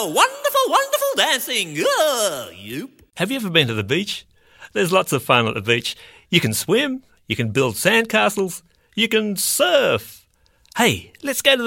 wonderful, wonderful dancing. Yoop. Have you ever been to the beach? There's lots of fun at the beach. You can swim, you can build sandcastles, you can surf. Hey, let's go to